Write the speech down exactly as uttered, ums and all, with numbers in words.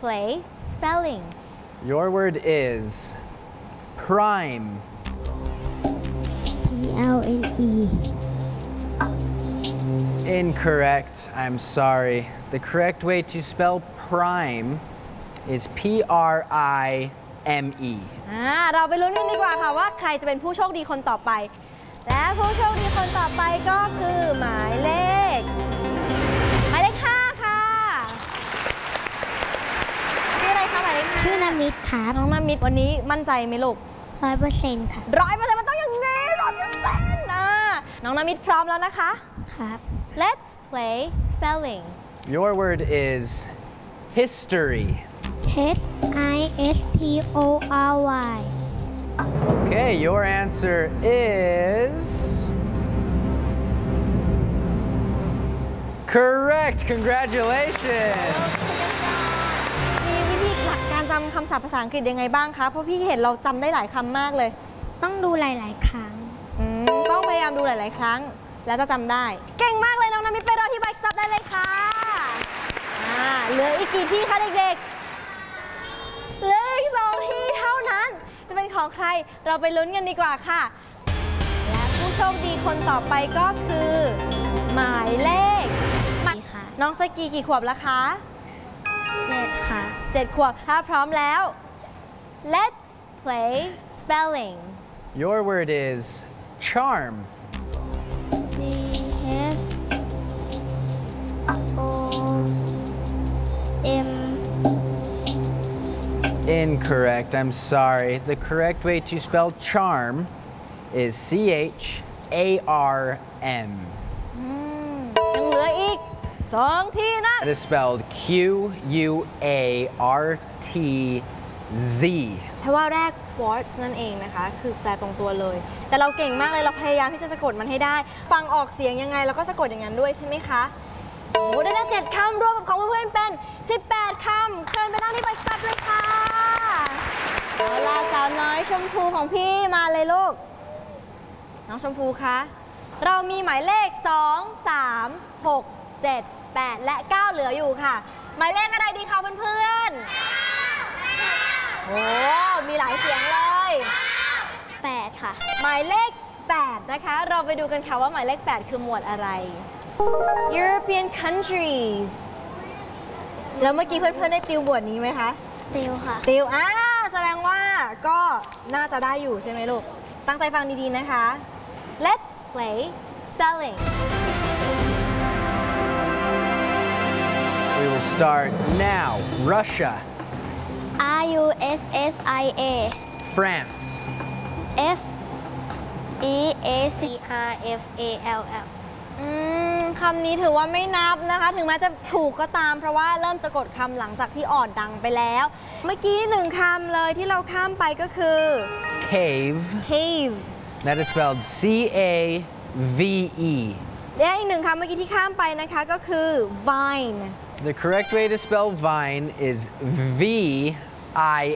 play spelling Your word is prime. P L N E Incorrect. I'm sorry. The correct way to spell prime is P R I M E. อ่าเราไปลุ้นกันดีกว่าค่ะว่าใครจะเป็นผู้โชคดีคนต่อไป และผู้โชคดีคนต่อไปก็คือหมายเลขหมายเลขห้าค่ะชื่ออะไรคะหมายเลขห้าชื่อนามิดครับน้องนามิดวันนี้มั่นใจไหมลูกร้อยเปอร์เซ็นต์ค่ะร้อยเปอร์เซ็นต์มันต้องอย่างนี้ร้อยเปอร์เซ็นต์นะน้องนามิดพร้อมแล้วนะคะครับ Let's play spelling Your word is history. H I S T O R Y Okay, your answer is correct. Congratulations. มีวิธีหลักการจำคำศัพท์ภาษาอังกฤษยังไงบ้างคะเพราะพี่เห็นเราจำได้หลายคำมากเลยต้องดูหลาย ๆ ครั้งอืมต้องพยายามดูหลาย ๆ ครั้ง แล้วจะจำได้ เก่งมากเลยน้องนามิดไปรอที่ไบค์สต็อปได้เลยค่ะอ่าเหลืออีกกี่ที่คะเด็กๆเหลืออีกสองที่เท่านั้น จะเป็นของใครเราไปลุ้นกันดีกว่าค่ะ และผู้โชคดีคนต่อไปก็คือ หมายเลขดีค่ะน้องสกีกี่ขวบแล้วคะเจ็ดค่ะเจ็ดขวบถ้าพร้อมแล้ว Let's play spelling Your word is charm. C H O M Incorrect. I'm sorry. The correct way to spell charm is C H A R M. ยังเหลืออีกสองที่นะ That is spelled Q U A R T Z. เพราะว่าแรก quartz นั่นเองนะคะ คือแปลตรงตัวเลย แต่เราเก่งมากเลยเราพยายามที่จะสะกดมันให้ได้ ฟังออกเสียงยังไงแล้วก็สะกดอย่างนั้นด้วยใช่ไหมคะโอ้ได้ทั้งเจ็ดคำรวมกับของเพื่อนๆเป็น สิบแปด คำเชิญไปนั่งที่ไบค์สต็อปเลยค่ะเอาล่ะสาวน้อยชมพูของพี่มาเลยลูก น้องชมพูคะ เรามีหมายเลข สอง สาม หก เจ็ด แปด และ เก้า เหลืออยู่ค่ะ หมายเลขอะไรดีคะเพื่อนๆ โอ้ มีหลายเสียงเลยแปดค่ะหมายเลข แปด นะคะ เราไปดูกันค่ะว่าหมายเลข แปด คือหมวดอะไร European countries แล้วเมื่อกี้เพื่อนๆ ได้ติวหมวดนี้ไหมคะติวค่ะติวอ่าแสดงว่าก็น่าจะได้อยู่ใช่ไหมลูก ตั้งใจฟังดีๆ นะคะ Let's play spelling We will start now. Russia, R U S S I A France, F A A C R F A L L อืมคำนี้ถือว่าไม่นับนะคะ ถึงแม้จะถูกก็ตามเพราะว่าเริ่มสะกดคำหลังจากที่อ่อนดังไปแล้ว เมื่อกี้หนึ่งคำเลยที่เราข้ามไปก็คือ cave. cave That is spelled C A V E. และอีกหนึ่งคำเมื่อกี้ที่ข้ามไปนะคะก็คือ vine The correct way to spell vine is V I